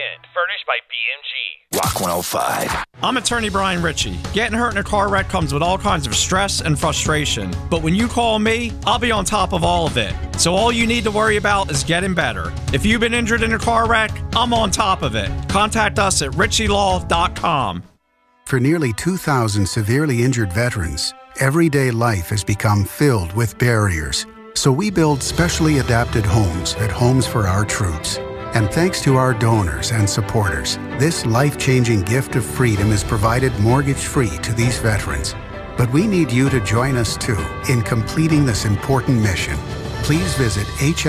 Furnished by BMG. Rock 105. I'm attorney Brian Ritchie. Getting hurt in a car wreck comes with all kinds of stress and frustration. But when you call me, I'll be on top of all of it. So all you need to worry about is getting better. If you've been injured in a car wreck, I'm on top of it. Contact us at ritchielaw.com. For nearly 2,000 severely injured veterans, everyday life has become filled with barriers. So we build specially adapted homes at Homes for Our Troops. And thanks to our donors and supporters, this life-changing gift of freedom is provided mortgage-free to these veterans. But we need you to join us too in completing this important mission. Please visit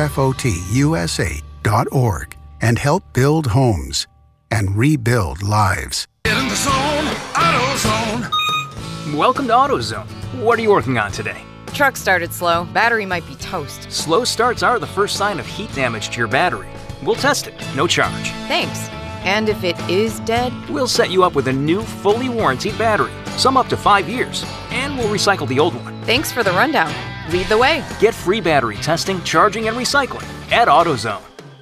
hfotusa.org and help build homes and rebuild lives. Get in the zone, AutoZone. Welcome to AutoZone. What are you working on today? Truck started slow. Battery might be toast. Slow starts are the first sign of heat damage to your battery. We'll test it, no charge. Thanks. And if it is dead? We'll set you up with a new, fully warranted battery, some up to 5 years, and we'll recycle the old one. Thanks for the rundown. Lead the way. Get free battery testing, charging, and recycling at AutoZone.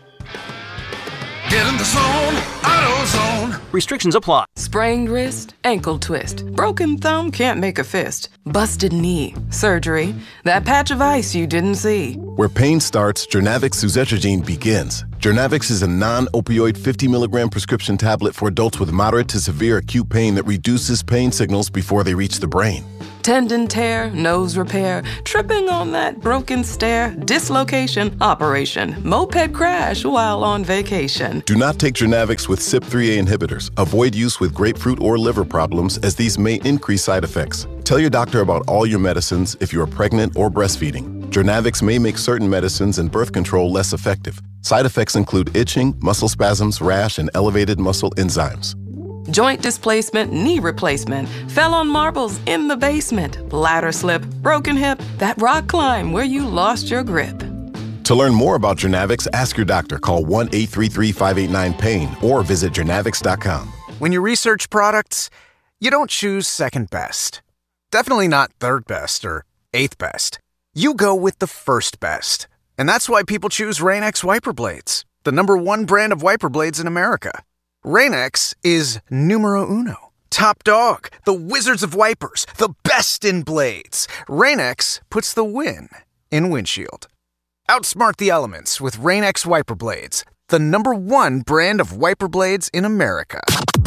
Get in the zone, AutoZone. Restrictions apply. Sprained wrist, ankle twist, broken thumb, can't make a fist, busted knee, surgery, that patch of ice you didn't see. Where pain starts, Jernavix suzetrigine begins. Jernavix is a non-opioid 50 milligram prescription tablet for adults with moderate to severe acute pain that reduces pain signals before they reach the brain. Tendon tear, nose repair, tripping on that broken stair, dislocation, operation, moped crash while on vacation. Do not take Jernavix with CYP3A inhibitors. Avoid use with grapefruit or liver problems as these may increase side effects. Tell your doctor about all your medicines if you are pregnant or breastfeeding. Jernavix may make certain medicines and birth control less effective. Side effects include itching, muscle spasms, rash, and elevated muscle enzymes. Joint displacement, knee replacement, fell on marbles in the basement, ladder slip, broken hip, that rock climb where you lost your grip. To learn more about Jernavix, ask your doctor. Call 1-833-589-PAIN or visit jernavix.com. When you research products, you don't choose second best. Definitely not third best or eighth best. You go with the first best. And that's why people choose Rain-X wiper blades, the #1 brand of wiper blades in America. Rain-X is numero uno. Top dog, the wizards of wipers, the best in blades. Rain-X puts the win in windshield. Outsmart the elements with Rain-X wiper blades, the #1 brand of wiper blades in America.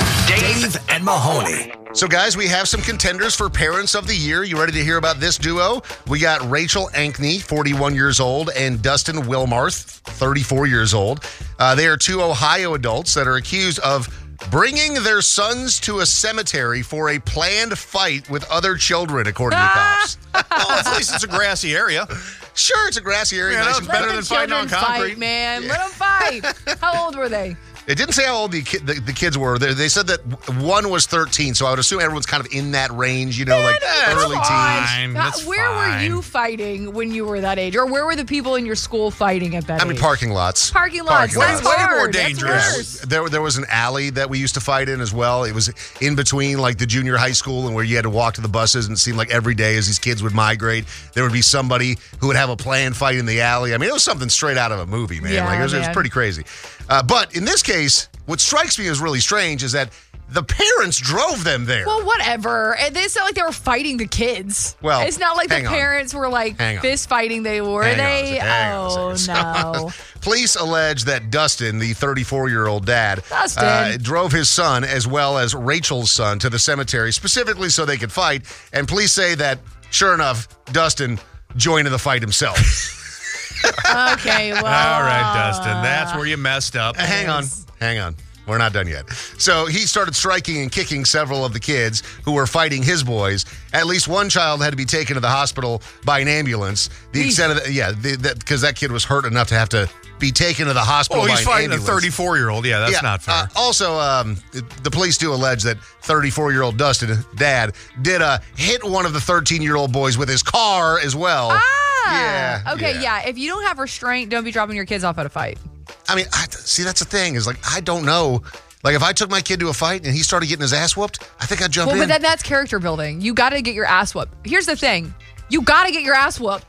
Dave and Mahoney. So, guys, we have some contenders for Parents of the Year. You ready to hear about this duo? We got Rachel Ankney, 41 years old, and Dustin Wilmarth, 34 years old. They are two Ohio adults that are accused of bringing their sons to a cemetery for a planned fight with other children, according to cops. Well, at least it's a grassy area. Sure, it's a grassy area. Yeah, nice it's better than fighting on concrete. Fight, man. Let them fight. How old were they? It didn't say how old the kids were. They said that one was 13, so I would assume everyone's kind of in that range, like early teens. God, where were you fighting when you were that age? Or where were the people in your school fighting at that age? Parking lots. Parking lots. That's way hard. more dangerous. There was an alley that we used to fight in as well. It was in between like the junior high school and where you had to walk to the buses, and it seemed like every day as these kids would migrate, there would be somebody who would have a planned fight in the alley. I mean, it was something straight out of a movie, man. Yeah, it was pretty crazy. But in this case, what strikes me as really strange is that the parents drove them there. Well, whatever. It's not like they were fighting the kids. Well, it's not like the parents were like fist fighting. They were. No. Police allege that Dustin, the 34-year-old dad, drove his son as well as Rachel's son to the cemetery specifically so they could fight. And police say that, sure enough, Dustin joined in the fight himself. Okay, well. All right, Dustin. That's where you messed up. Hang on. We're not done yet. So he started striking and kicking several of the kids who were fighting his boys. At least one child had to be taken to the hospital by an ambulance. The extent of because that kid was hurt enough to have to be taken to the hospital by an ambulance. He's fighting a 34-year-old. Yeah, that's not fair. Also, the police do allege that 34-year-old Dustin, dad, did hit one of the 13-year-old boys with his car as well. Yeah. If you don't have restraint, don't be dropping your kids off at a fight. I mean, see, that's the thing is I don't know. Like, if I took my kid to a fight and he started getting his ass whooped, I think I'd jump in. Well, but that's character building. You got to get your ass whooped. Here's the thing. You got to get your ass whooped.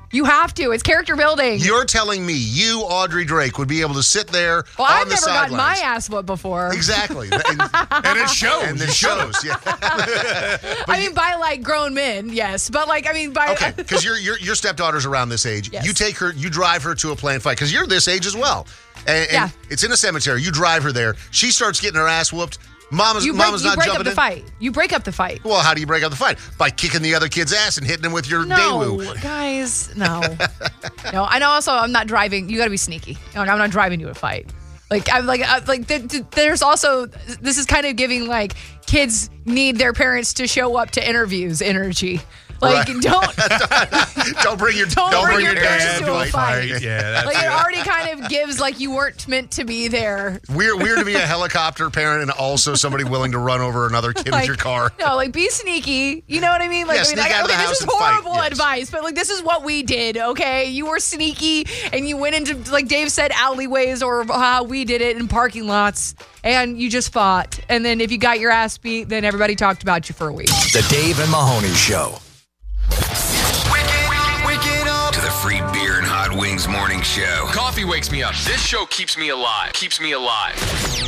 You have to. It's character building. You're telling me you, Audrey Drake, would be able to sit there Well, on I've the never gotten my sidelines. ass whooped before. Exactly. And it shows. And it shows, yeah. I mean, by like grown men, yes. But like, I mean, by. Okay, because your stepdaughter's around this age. Yes. You take her, you drive her to a planned fight, because you're this age as well. And it's in a cemetery. You drive her there. She starts getting her ass whooped. Mama's You not break jumping up the in. fight. You break up the fight. Well, how do you break up the fight? By kicking the other kid's ass and hitting him with your No, Daewoo. guys, no. No, I know also I'm not driving. You got to be sneaky. I'm not driving to a fight. Like, I'm like, there's also, this is kind of giving like kids need their parents to show up to interviews energy. Like, Right. don't bring your parents to a fight. Yeah, that's Like, it already kind of gives like you weren't meant to be there. Weird to be a helicopter parent and also somebody willing to run over another kid Like, with your car. No, like be sneaky. You know what I mean? Like, Yeah, I mean, sneak out of the okay, house this is and fight, horrible yes. advice, but like this is what we did. Okay, you were sneaky and you went into, like Dave said, alleyways or how we did it in parking lots, and you just fought. And then if you got your ass beat, then everybody talked about you for a week. The Dave and Mahoney Show. To the free beer and hot wings morning show. Coffee wakes me up. This show keeps me alive.